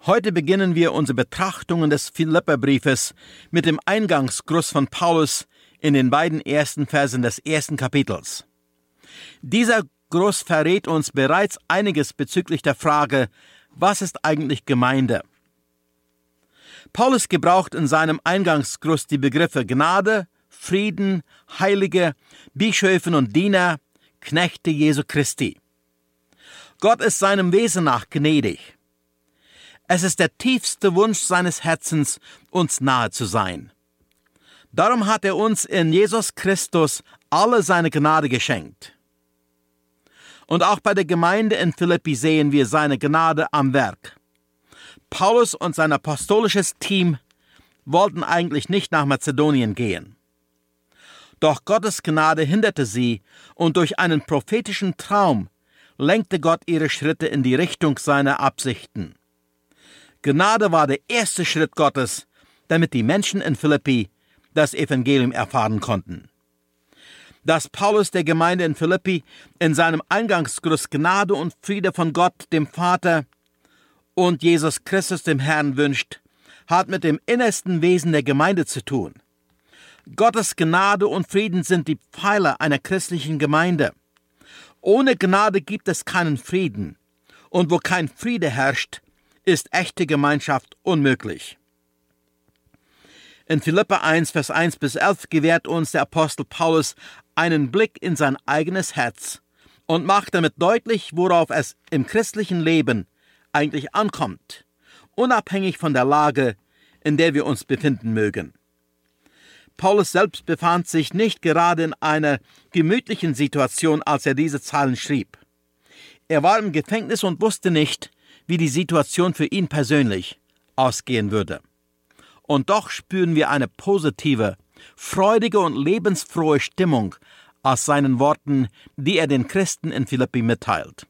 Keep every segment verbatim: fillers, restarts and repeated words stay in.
Heute beginnen wir unsere Betrachtungen des Philipperbriefes mit dem Eingangsgruß von Paulus in den beiden ersten Versen des ersten Kapitels. Dieser Gruß verrät uns bereits einiges bezüglich der Frage, was ist eigentlich Gemeinde? Paulus gebraucht in seinem Eingangsgruß die Begriffe Gnade, Frieden, Heilige, Bischöfen und Diener, Knechte Jesu Christi. Gott ist seinem Wesen nach gnädig. Es ist der tiefste Wunsch seines Herzens, uns nahe zu sein. Darum hat er uns in Jesus Christus alle seine Gnade geschenkt. Und auch bei der Gemeinde in Philippi sehen wir seine Gnade am Werk. Paulus und sein apostolisches Team wollten eigentlich nicht nach Mazedonien gehen. Doch Gottes Gnade hinderte sie, und durch einen prophetischen Traum lenkte Gott ihre Schritte in die Richtung seiner Absichten. Gnade war der erste Schritt Gottes, damit die Menschen in Philippi das Evangelium erfahren konnten. Dass Paulus der Gemeinde in Philippi in seinem Eingangsgruß Gnade und Friede von Gott, dem Vater, und Jesus Christus, dem Herrn, wünscht, hat mit dem innersten Wesen der Gemeinde zu tun. Gottes Gnade und Frieden sind die Pfeiler einer christlichen Gemeinde. Ohne Gnade gibt es keinen Frieden, und wo kein Friede herrscht, ist echte Gemeinschaft unmöglich. In Philipper eins, Vers eins bis elf gewährt uns der Apostel Paulus einen Blick in sein eigenes Herz und macht damit deutlich, worauf es im christlichen Leben eigentlich ankommt, unabhängig von der Lage, in der wir uns befinden mögen. Paulus selbst befand sich nicht gerade in einer gemütlichen Situation, als er diese Zeilen schrieb. Er war im Gefängnis und wusste nicht, wie die Situation für ihn persönlich ausgehen würde. Und doch spüren wir eine positive, freudige und lebensfrohe Stimmung aus seinen Worten, die er den Christen in Philippi mitteilt.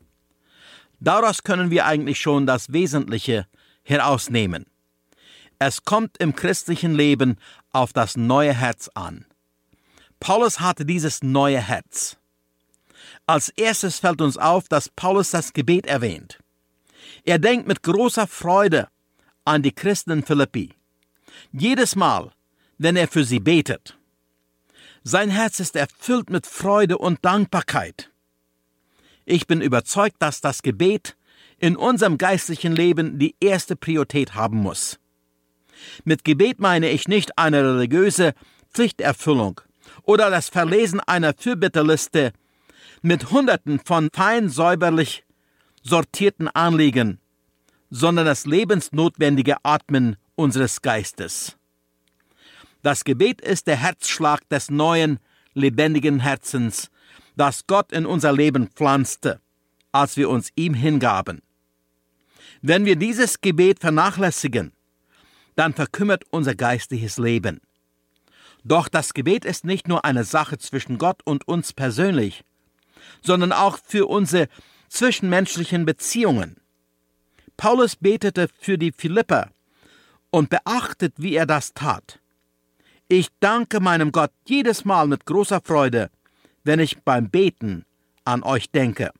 Daraus können wir eigentlich schon das Wesentliche herausnehmen. Es kommt im christlichen Leben auf das neue Herz an. Paulus hatte dieses neue Herz. Als erstes fällt uns auf, dass Paulus das Gebet erwähnt. Er denkt mit großer Freude an die Christen in Philippi. Jedes Mal, wenn er für sie betet. Sein Herz ist erfüllt mit Freude und Dankbarkeit. Ich bin überzeugt, dass das Gebet in unserem geistlichen Leben die erste Priorität haben muss. Mit Gebet meine ich nicht eine religiöse Pflichterfüllung oder das Verlesen einer Fürbitterliste mit Hunderten von fein säuberlich sortierten Anliegen, sondern das lebensnotwendige Atmen unseres Geistes. Das Gebet ist der Herzschlag des neuen, lebendigen Herzens, das Gott in unser Leben pflanzte, als wir uns ihm hingaben. Wenn wir dieses Gebet vernachlässigen, dann verkümmert unser geistliches Leben. Doch das Gebet ist nicht nur eine Sache zwischen Gott und uns persönlich, sondern auch für unsere zwischenmenschlichen Beziehungen. Paulus betete für die Philipper und beachtet, wie er das tat. Ich danke meinem Gott jedes Mal mit großer Freude, wenn ich beim Beten an euch denke.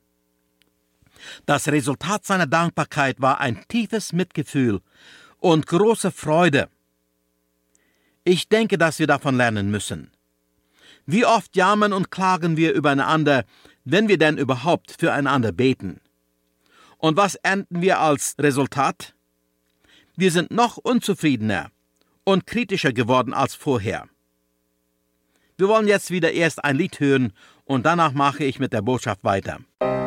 Das Resultat seiner Dankbarkeit war ein tiefes Mitgefühl und große Freude. Ich denke, dass wir davon lernen müssen. Wie oft jammern und klagen wir übereinander, wenn wir denn überhaupt füreinander beten? Und was ernten wir als Resultat? Wir sind noch unzufriedener und kritischer geworden als vorher. Wir wollen jetzt wieder erst ein Lied hören und danach mache ich mit der Botschaft weiter.